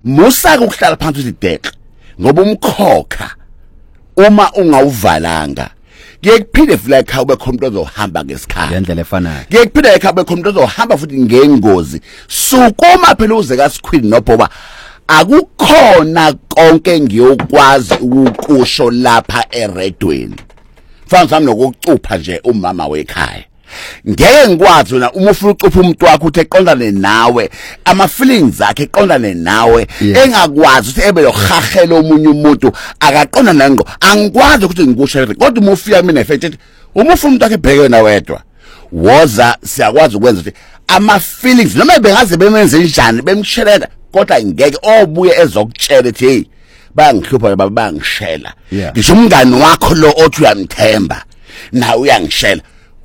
musaka ukuhlala phansi usideke ngoba umkhokha uma ungawuvalanga ke kuphinde futhi ekhaya ube khona umuntu ozohamba ngesikhathi ngendlela efanayo ke kuphinde ekhaya ube khona umuntu ozohamba futhi ngengozi sukuma phela uze kaSikhwini nobhoba akukhona konke ngiyokwazi ukukusho lapha eredweni mfana sami nokucupha nje umama wekhaya ngeke ngikwazi wena uma ufuna ucupha umuntu wakho uthi eqondane nawe ama feelings akhe eqondane nawe engakwazi ukuthi ebe lokhahela omunye umuntu akaqonda nango angikwazi ukuthi ngikusho kodwa uma ufika mina efethe uma ufuna umuntu wakhe ebheke na wedwa woza siyakwazi ukwenza ukuthi ama feelings noma bengaze bemenze njani bemsheleka kodwa ngeke obuye ezokutshela ukuthi hey bangihlupha baba bangishela ngisho umngani wakho lo othi uyamthemba na uyangishela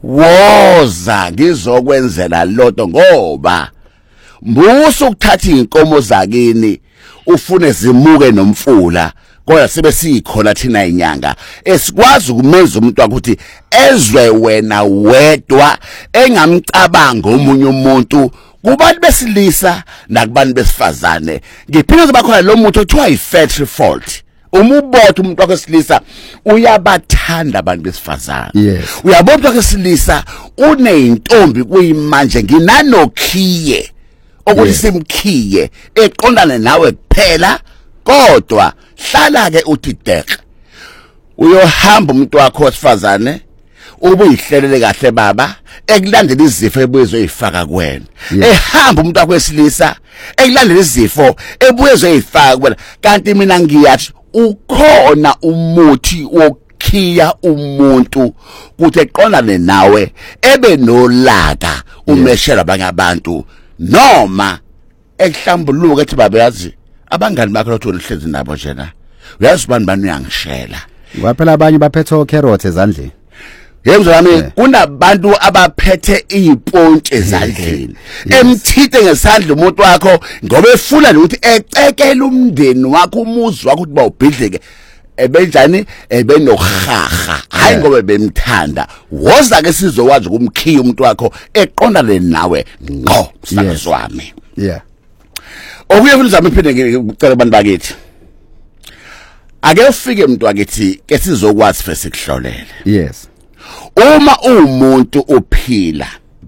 woza ngizokwenzela lotho ngoba mbuso ukuthatha inkomo zakini ufune zimuke nomfula kodwa sibe sikhona thina inyanga esikwazi ukumenza umuntu wakho ukuthi ezwe wena wedwa engamcabanga omunye umuntu kubantu besilisa nakubantu besifazane ngiphinde bakhona lo muntu othiwa i-factory fault umubotha umuntu wakhe silisa uyabathanda abantu besifazane uyabona umuntu wakhe silisa uneintombi kuyimanje nginanokhiye ukuthi simkhiye eqondane nawe kuphela kodwa hlala ke uthi dek uyohamba umuntu wakhe wesifazane ubuyihlelele kahle baba ekulandela izifo ebuyezoyifaka kuwena ehamba umuntu wakhe wesilisa ekulandela izifo ebuyezoyifaka kuwena kanti mina ngiyathi ukhona umuthi wokhiya umuntu kuthi eqondane nawe ebe nolaka umeshela abanye abantu noma ekuhlambuluka ethi baba yazi abangani bakho lotho lihlezi nabo njena uyazi bani uyangishela waphela abanye baphethe carrot ezandleni yebo zami kunabantu abaphethe izipontshe ezandleni emthite ngesandla umuntu wakho ngoba efuna ukuthi ecekele umndeni wakho umuzi wakho ukuthi bawubhidleke ebenjani ebenohaha hayi ngoba bemthanda woza ke sizokwazi ukumkhiya umuntu wakho eqondane nawe ngqo sifakazi wami okuye futhi zami phinde ngicela abantu bakithi ake ufike umuntu wakithi ke sizokwazi fese kuhlolele uma umuntu uphila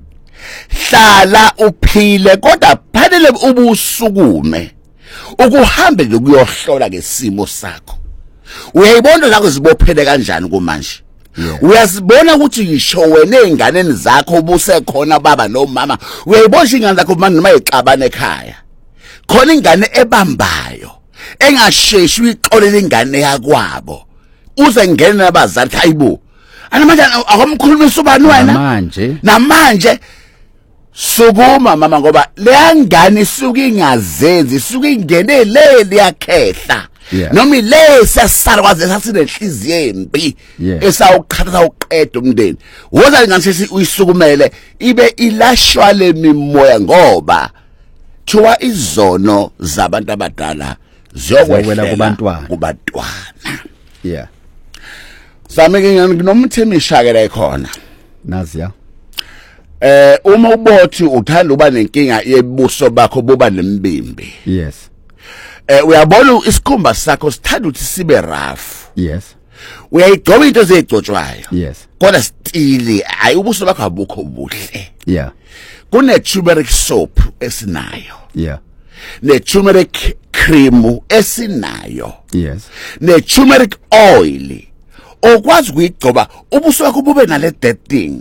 hlala uphile kodwa phanele ubusukume ukuhambe lokuyohlola ngesimo sakho uyayibona lakho zibophele kanjani kumanje uyazibona ukuthi ngisho wena einganeni zakho ubusekhona baba nomama uyayibona ingane zakho manje noma ixabana ekhaya khona ingane ebambayo engasheshi uyixolele ingane yakwabo uze ngene nabazali hayibo anamanje akomkhulumisa ubani wena namanje sukuma mama ngoba leyangane isuke ingazenzi isuke ingene le yakhehla noma le siyasala kwaze sasinenhliziyo embi esawuqhatha uqeda umndeni woza ingane uyisukumele ibe ilashwa lemimoya ngoba thiwa izono zabantu abadala ziyokwehlela kubantwana Sami nginomthemisha ke la ekhona naziya uma ubothi uthanda uba nenkinga yebuso bakho boba nembimbi uyabona isikhumba sakho sithanda ukuthi sibe rough uyayigcoba into ezigcotshwayo kodwa stili ayi ubuso bakho abukho buhle kune turmeric soap esinayo ne turmeric cream esinayo ne turmeric oil okwazi ukuyigcoba ubuso bakho bube nale dead thing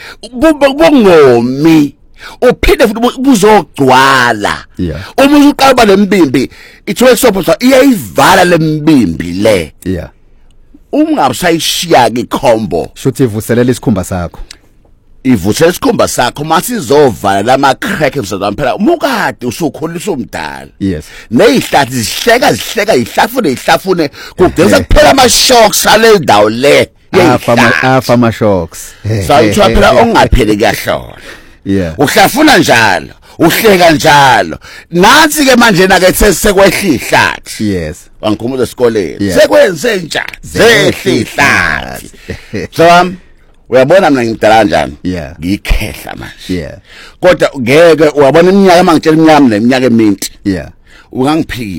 bongomi uphinde futhi buzogcwala uma uqaba lembimbi ithiwe sophotha iyayivala lembimbi le ungabusayishiya ke khombo shuthi ivuselela isikhumba sakho ivuselela isikhumba sakho masizovala lama crack emsazana phela umukade usukholisa umdala nezihlathi zihleka ihlafune kugeza kuphela ama shocks ale ndawo le afa ama shocks sayithiwa phela ongapheli kuyahlola uhlafuna njalo uhleka njalo nansi ke manje na ke sekwehla ihlathi wangikhumbuza esikoleni sekwenze njani zehlihlathi so uyabona mina ngidala kanjani ngikhehla manje kodwa ngeke uyabona iminyaka mangitshela iminyaka neminyaka eminti ungangiphiki